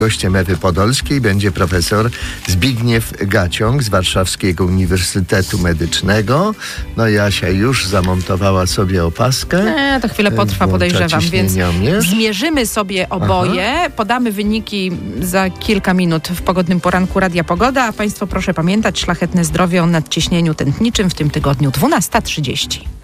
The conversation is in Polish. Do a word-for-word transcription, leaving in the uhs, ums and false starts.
Gościem Ewy Podolskiej będzie profesor Zbigniew Gaciąg z Warszawskiego Uniwersytetu Medycznego. No i Asia już zamontowała sobie opaskę. Nie, to chwilę potrwa, Włącza podejrzewam, więc ciśnieniomierz. zmierzymy sobie oboje, Aha. podamy wyniki za kilka minut w pogodnym poranku Radia Pogoda, a Państwo proszę pamiętać, szlachetne zdrowie o nadciśnieniu tętniczym w tym tygodniu dwunasta trzydzieści.